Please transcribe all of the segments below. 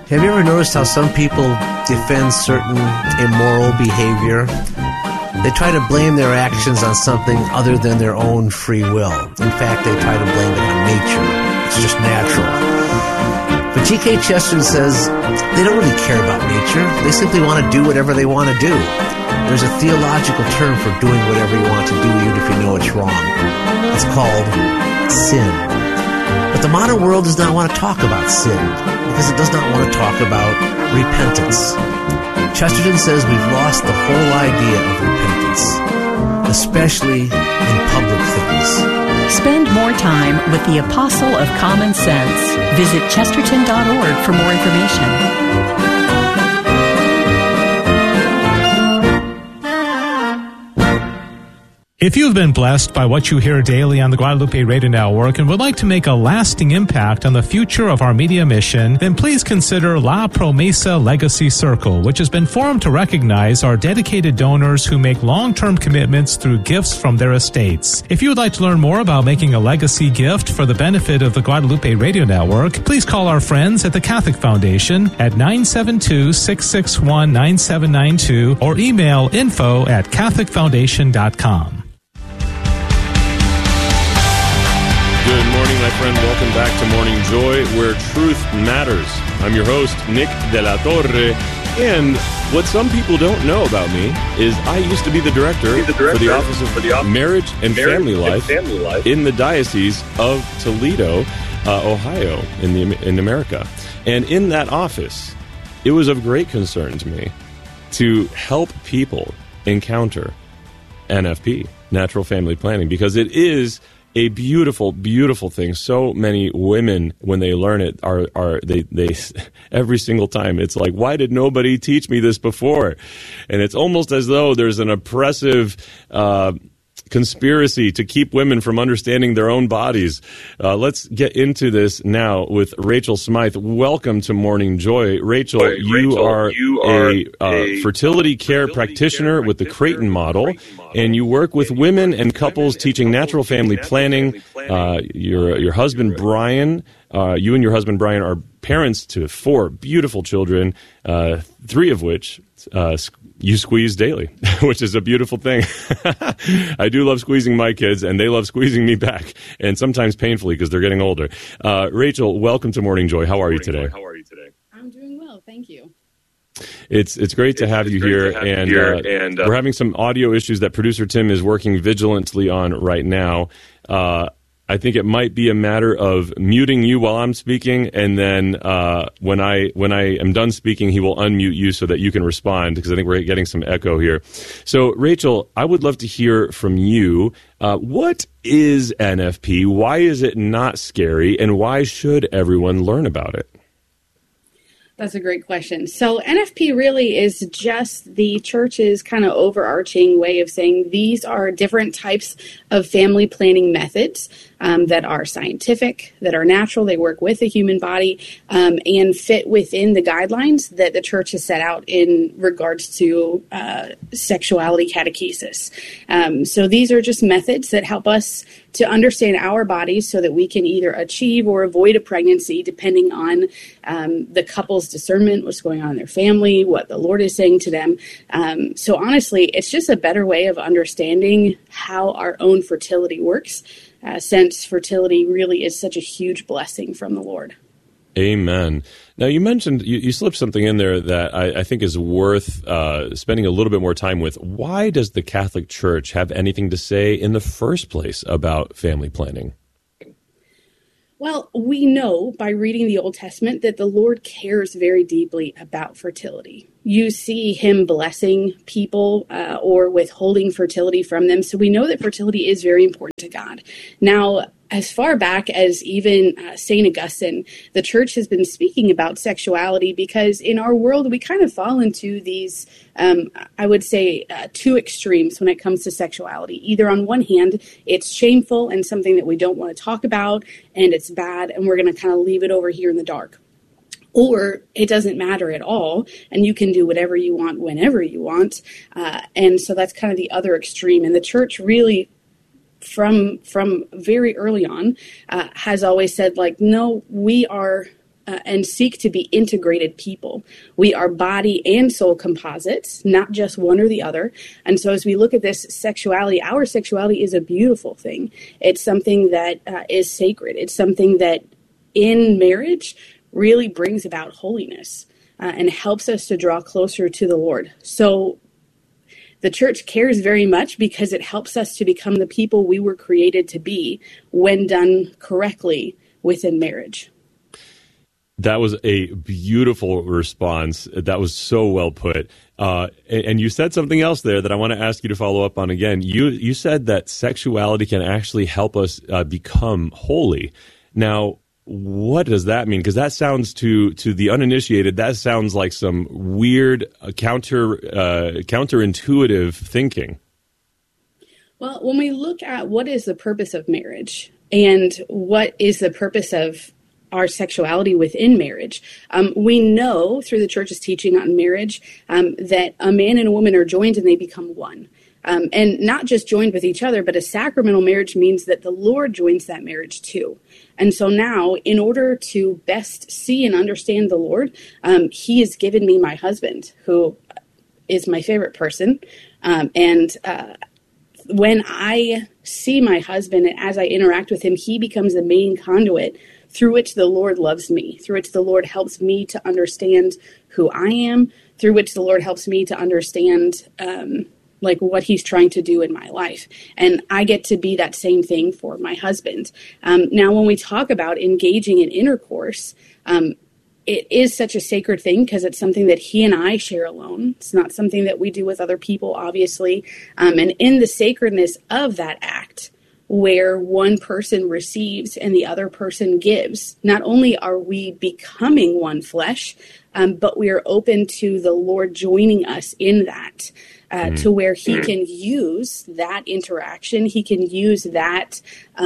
Have you ever noticed how some people defend certain immoral behavior? They try to blame their actions on something other than their own free will. In fact, they try to blame it on nature. It's just natural. But G.K. Chesterton says they don't really care about nature. They simply want to do whatever they want to do. There's a theological term for doing whatever you want to do, even if you know it's wrong. It's called sin. But the modern world does not want to talk about sin because it does not want to talk about repentance. Chesterton says we've lost the whole idea of repentance, especially in public things. Spend more time with the Apostle of Common Sense. Visit chesterton.org for more information. If you've been blessed by what you hear daily on the Guadalupe Radio Network and would like to make a lasting impact on the future of our media mission, then please consider La Promesa Legacy Circle, which has been formed to recognize our dedicated donors who make long-term commitments through gifts from their estates. If you would like to learn more about making a legacy gift for the benefit of the Guadalupe Radio Network, please call our friends at the Catholic Foundation at 972-661-9792 or email info@catholicfoundation.com. Good morning, my friend. Welcome back to Morning Joy, where truth matters. I'm your host, Nick De La Torre, and what some people don't know about me is I used to be the director for the Office of Marriage and Family Life in the Diocese of Toledo, Ohio, in America. And in that office, it was of great concern to me to help people encounter NFP, Natural Family Planning, because it is a beautiful, beautiful thing. So many women, when they learn it, they every single time, it's like, why did nobody teach me this before? And it's almost as though there's an oppressive conspiracy to keep women from understanding their own bodies. Let's get into this now with Rachel Smythe. Welcome to Morning Joy. Rachel, you are a fertility care practitioner with the Creighton Model, and you work with women and couples teaching natural family planning. Your husband, Brian, you and your husband, Brian, are parents to 4 beautiful children, 3 of which you squeeze daily, which is a beautiful thing. I do love squeezing my kids, and they love squeezing me back, and sometimes painfully because they're getting older. Rachel, welcome to Morning Joy. How are you today? I'm doing well, thank you. It's great to have you here, and we're having some audio issues that producer Tim is working vigilantly on right now. I think it might be a matter of muting you while I'm speaking, and then when I am done speaking, he will unmute you so that you can respond, because I think we're getting some echo here. So, Rachel, I would love to hear from you. What is NFP? Why is it not scary, and why should everyone learn about it? That's a great question. So NFP really is just the church's kind of overarching way of saying these are different types of family planning methods that are scientific, that are natural, they work with the human body, and fit within the guidelines that the church has set out in regards to sexuality catechesis. So these are just methods that help us to understand our bodies so that we can either achieve or avoid a pregnancy depending on the couple's discernment, what's going on in their family, what the Lord is saying to them. So honestly, it's just a better way of understanding how our own fertility works, since fertility really is such a huge blessing from the Lord. Amen. Now, you mentioned, you slipped something in there that I think is worth spending a little bit more time with. Why does the Catholic Church have anything to say in the first place about family planning? Well, we know by reading the Old Testament that the Lord cares very deeply about fertility. You see him blessing people or withholding fertility from them. So we know that fertility is very important to God. Now, as far back as even St. Augustine, the church has been speaking about sexuality because in our world, we kind of fall into these, I would say, 2 extremes when it comes to sexuality. Either on one hand, it's shameful and something that we don't want to talk about, and it's bad, and we're going to kind of leave it over here in the dark. Or it doesn't matter at all, and you can do whatever you want whenever you want. And so that's kind of the other extreme. And the church really, from very early on, has always said, like, no, we are and seek to be integrated people. We are body and soul composites, not just one or the other. And so as we look at this sexuality, our sexuality is a beautiful thing. It's something that is sacred. It's something that in marriage really brings about holiness and helps us to draw closer to the Lord. So the church cares very much because it helps us to become the people we were created to be when done correctly within marriage. That was a beautiful response. That was so well put. And you said something else there that I want to ask you to follow up on again. You said that sexuality can actually help us become holy. Now, what does that mean? Because that sounds to the uninitiated, that sounds like some weird counterintuitive thinking. Well, when we look at what is the purpose of marriage and what is the purpose of our sexuality within marriage, we know through the church's teaching on marriage that a man and a woman are joined and they become one. And not just joined with each other, but a sacramental marriage means that the Lord joins that marriage too. And so now, in order to best see and understand the Lord, he has given me my husband, who is my favorite person. When I see my husband and as I interact with him, he becomes the main conduit through which the Lord loves me, through which the Lord helps me to understand who I am, through which the Lord helps me to understand what he's trying to do in my life. And I get to be that same thing for my husband. Now, when we talk about engaging in intercourse, it is such a sacred thing because it's something that he and I share alone. It's not something that we do with other people, obviously. And in the sacredness of that act, where one person receives and the other person gives, not only are we becoming one flesh, but we are open to the Lord joining us in that, to where he can use that interaction. He can use that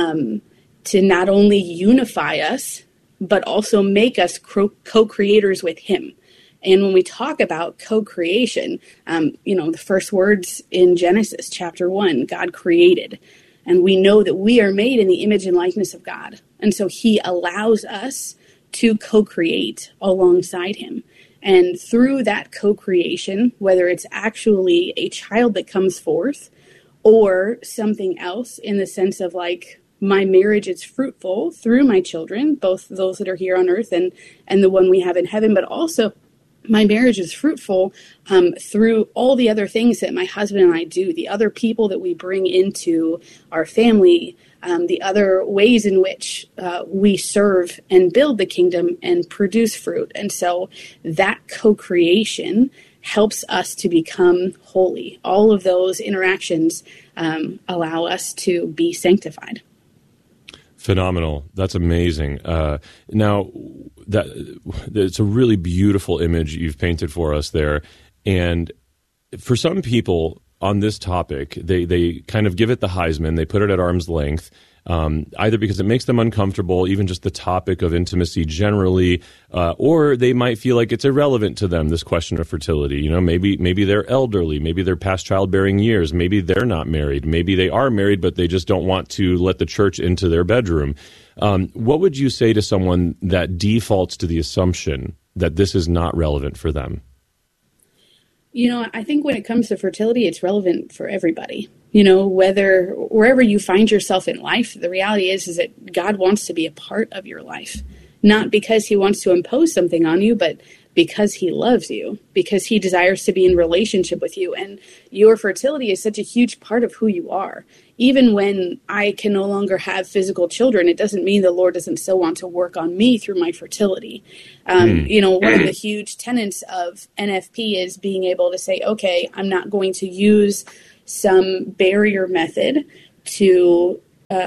to not only unify us, but also make us co-creators with him. And when we talk about co-creation, the first words in Genesis chapter 1, God created. And we know that we are made in the image and likeness of God. And so he allows us to co-create alongside him. And through that co-creation, whether it's actually a child that comes forth or something else in the sense of my marriage is fruitful through my children, both those that are here on earth and the one we have in heaven, but also my marriage is fruitful through all the other things that my husband and I do, the other people that we bring into our family, the other ways in which we serve and build the kingdom and produce fruit. And so that co-creation helps us to become holy. All of those interactions allow us to be sanctified. Phenomenal. That's amazing. Now, it's a really beautiful image you've painted for us there. And for some people on this topic, they kind of give it the Heisman. They put it at arm's length, either because it makes them uncomfortable, even just the topic of intimacy generally, or they might feel like it's irrelevant to them, this question of fertility. Maybe they're elderly, maybe they're past childbearing years, maybe they're not married, maybe they are married, but they just don't want to let the church into their bedroom. What would you say to someone that defaults to the assumption that this is not relevant for them? I think when it comes to fertility, it's relevant for everybody. Wherever you find yourself in life, the reality is that God wants to be a part of your life, not because he wants to impose something on you, but because he loves you, because he desires to be in relationship with you. And your fertility is such a huge part of who you are. Even when I can no longer have physical children, it doesn't mean the Lord doesn't still want to work on me through my fertility. One of the huge tenets of NFP is being able to say, okay, I'm not going to use some barrier method to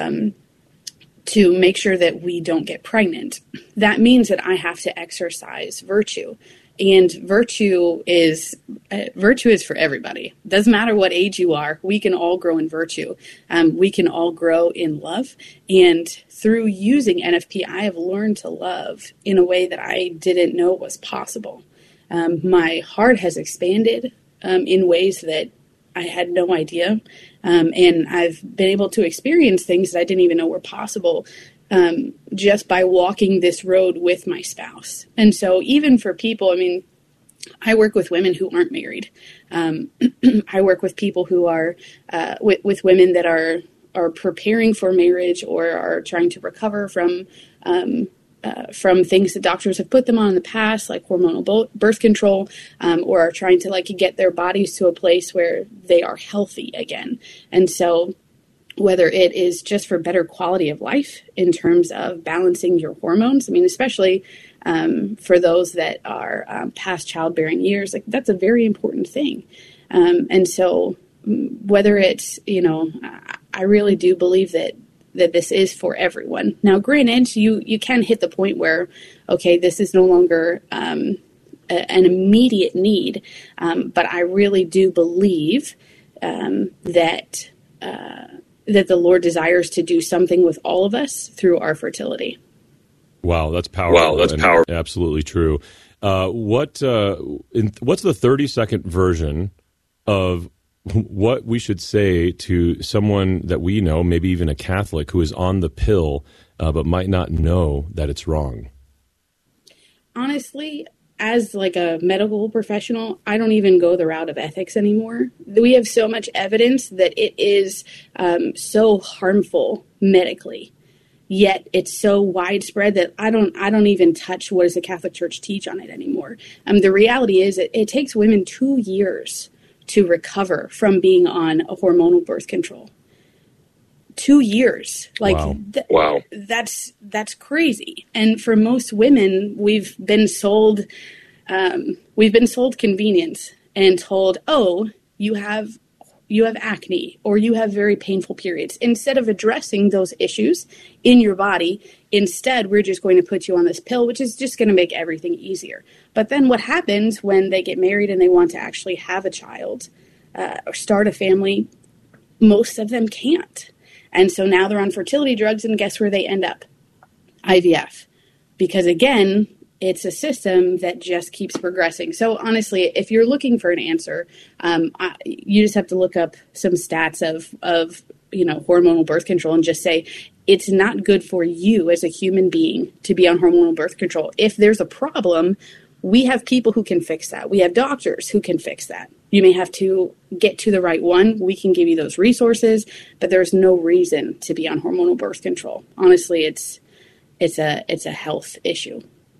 make sure that we don't get pregnant. That means that I have to exercise virtue. And virtue is for everybody. Doesn't matter what age you are. We can all grow in virtue. We can all grow in love. And through using NFP, I have learned to love in a way that I didn't know was possible. My heart has expanded in ways that I had no idea. And I've been able to experience things that I didn't even know were possible just by walking this road with my spouse. And so even for people, I mean, I work with women who aren't married. I work with people who are with women that are preparing for marriage or are trying to recover from things that doctors have put them on in the past, like hormonal birth control, or are trying to get their bodies to a place where they are healthy again. And so whether it is just for better quality of life in terms of balancing your hormones, I mean, especially for those that are past childbearing years, that's a very important thing. And so whether it's, I really do believe that this is for everyone. Now, granted, you can hit the point where, okay, this is no longer an immediate need, but I really do believe that the Lord desires to do something with all of us through our fertility. Wow, that's powerful. Absolutely true. What's the 30-second version of what we should say to someone that we know, maybe even a Catholic, who is on the pill but might not know that it's wrong? Honestly, as a medical professional, I don't even go the route of ethics anymore. We have so much evidence that it is so harmful medically. Yet it's so widespread that I don't even touch what does the Catholic Church teach on it anymore. The reality is it takes women 2 years to recover from being on a hormonal birth control. 2 years. Wow. That's crazy. And for most women, we've been sold convenience and told, oh, you have acne or you have very painful periods. Instead of addressing those issues in your body, instead we're just going to put you on this pill, which is just going to make everything easier. But then what happens when they get married and they want to actually have a child or start a family? Most of them can't. And so now they're on fertility drugs, and guess where they end up? IVF. Because again, it's a system that just keeps progressing. So honestly, if you're looking for an answer, you just have to look up some stats of hormonal birth control and just say, it's not good for you as a human being to be on hormonal birth control. If there's a problem, we have people who can fix that. We have doctors who can fix that. You may have to get to the right one. We can give you those resources, but there's no reason to be on hormonal birth control. Honestly, it's a health issue.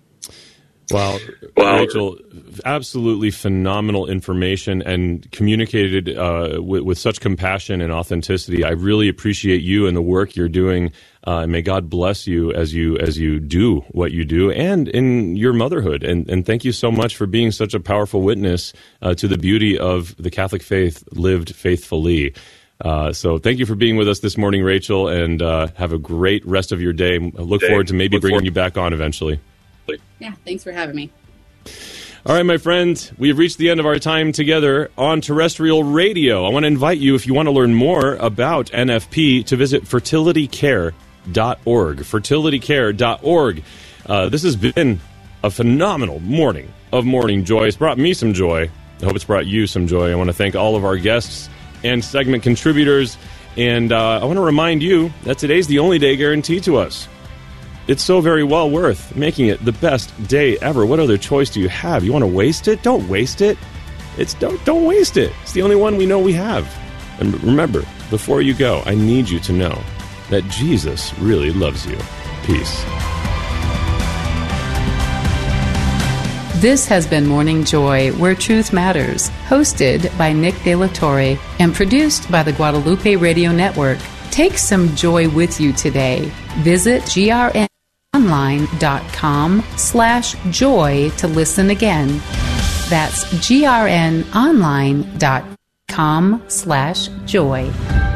Wow. Rachel, absolutely phenomenal information and communicated with such compassion and authenticity. I really appreciate you and the work you're doing. And may God bless you as you do what you do and in your motherhood. And thank you so much for being such a powerful witness to the beauty of the Catholic faith lived faithfully. So thank you for being with us this morning, Rachel, and have a great rest of your day. I look forward to maybe bringing you back on eventually. Yeah, thanks for having me. All right, my friend, we have reached the end of our time together on terrestrial radio. I want to invite you, if you want to learn more about NFP, to visit fertilitycare.org. Fertilitycare.org. This has been a phenomenal morning of Morning Joy. It's brought me some joy. I hope it's brought you some joy. I want to thank all of our guests and segment contributors. And I want to remind you that today's the only day guaranteed to us. It's so very well worth making it the best day ever. What other choice do you have? You want to waste it? Don't waste it. Don't waste it. It's the only one we know we have. And remember, before you go, I need you to know that Jesus really loves you. Peace. This has been Morning Joy, Where Truth Matters, hosted by Nick De La Torre and produced by the Guadalupe Radio Network. Take some joy with you today. Visit grnonline.com/joy to listen again. That's grnonline.com/joy.